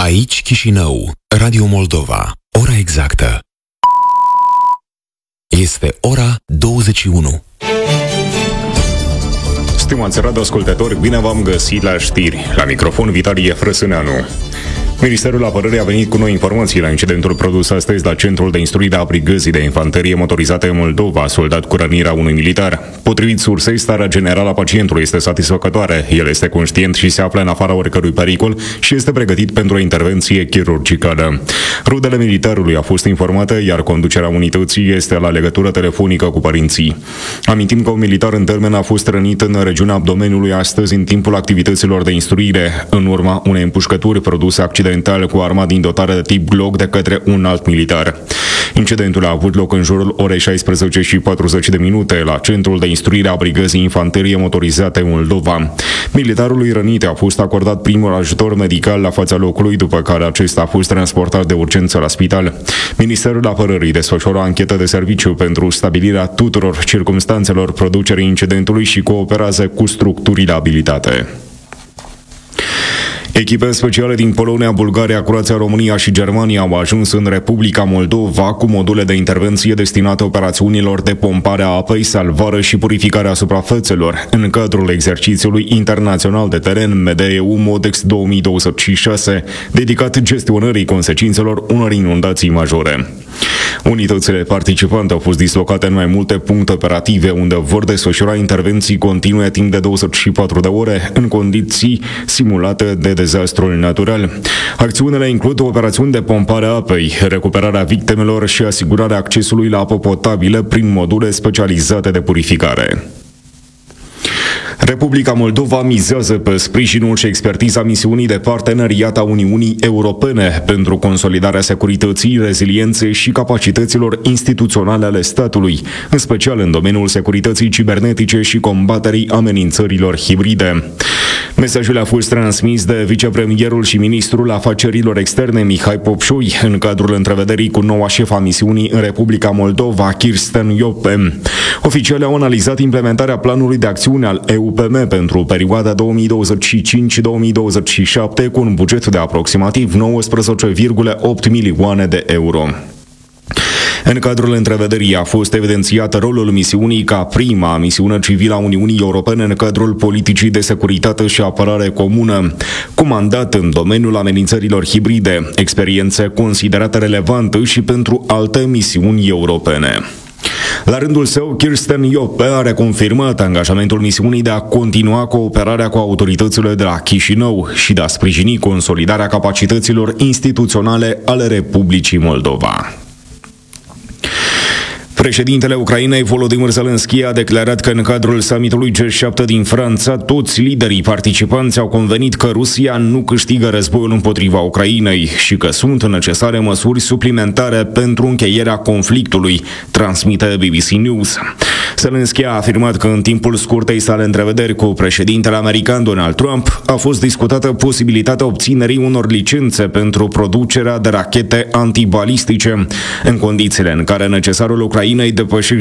Aici Chișinău, Radio Moldova. Ora exactă este ora 21. Stimați radioascultători, bine v-am găsit la știri. La microfon Vitalie Frăsâneanu. Ministerul Apărării a venit cu noi informații la incidentul produs astăzi la Centrul de Instruire a Brigăzii de Infanterie Motorizate Moldova, soldat cu rănirea unui militar. Potrivit sursei, starea generală a pacientului este satisfăcătoare. El este conștient și se află în afara oricărui pericol și este pregătit pentru o intervenție chirurgicală. Rudele militarului a fost informată, iar conducerea unității este la legătură telefonică cu părinții. Amintim că un militar în termen a fost rănit în regiunea abdomenului astăzi în timpul activităților de instruire, în urma unei împușcături produse accidental cu arma din dotare de tip Glock de către un alt militar. Incidentul a avut loc în jurul orei 16:40 la Centrul de Instruire a Brigăzii Infanterie Motorizate Moldova. Militarului rănit a fost acordat primul ajutor medical la fața locului, după care acesta a fost transportat de urgență la spital. Ministerul Apărării desfășoară o anchetă de serviciu pentru stabilirea tuturor circumstanțelor producerii incidentului și cooperează cu structurile abilitate. Echipe speciale din Polonia, Bulgaria, Croația, România și Germania au ajuns în Republica Moldova cu module de intervenție destinate operațiunilor de pompare a apei, salvare și purificare a suprafețelor, în cadrul exercițiului internațional de teren MEDEU MODEX 2026, dedicat gestionării consecințelor unor inundații majore. Unitățile participante au fost dislocate în mai multe puncte operative, unde vor desfășura intervenții continue timp de 24 de ore, în condiții simulate de dezastrul natural. Acțiunile includ operațiuni de pompare a apei, recuperarea victimelor și asigurarea accesului la apă potabilă prin module specializate de purificare. Republica Moldova mizează pe sprijinul și expertiza misiunii de parteneriat a Uniunii Europene pentru consolidarea securității, rezilienței și capacităților instituționale ale statului, în special în domeniul securității cibernetice și combaterii amenințărilor hibride. Mesajul a fost transmis de vicepremierul și ministrul afacerilor externe Mihai Popșoi în cadrul întrevederii cu noua șefa misiunii în Republica Moldova, Kirsten Iope. Oficialii au analizat implementarea planului de acțiune al EUPM pentru perioada 2025-2027 cu un buget de aproximativ 19,8 milioane de euro. În cadrul întrevederii a fost evidențiat rolul misiunii ca prima misiune civilă a Uniunii Europene în cadrul politicii de securitate și apărare comună, cu mandat în domeniul amenințărilor hibride, experiențe considerate relevante și pentru alte misiuni europene. La rândul său, Kirsten Iope a reconfirmat angajamentul misiunii de a continua cooperarea cu autoritățile de la Chișinău și de a sprijini consolidarea capacităților instituționale ale Republicii Moldova. Președintele Ucrainei, Volodymyr Zelensky, a declarat că în cadrul summitului G7 din Franța, toți liderii participanți au convenit că Rusia nu câștigă războiul împotriva Ucrainei și că sunt necesare măsuri suplimentare pentru încheierea conflictului, transmite BBC News. Zelensky a afirmat că în timpul scurtei sale întrevederi cu președintele american Donald Trump a fost discutată posibilitatea obținerii unor licențe pentru producerea de rachete antibalistice, în condițiile în care necesarul Ucrainei depășește